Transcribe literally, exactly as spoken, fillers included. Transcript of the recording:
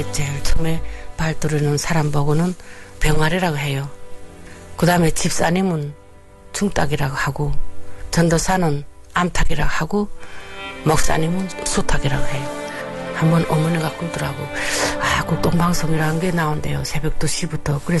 제일 처음에 발도르는 사람 보고는 병아리라고 해요. 그 다음에 집사님은 중딱이라고 하고, 전도사는 암탉이라고 하고, 목사님은 수탉이라고 해요. 한번 어머니가 꿀더라고. 아, 국동방송이라는 게 나온대요. 새벽 두 시부터. 그래서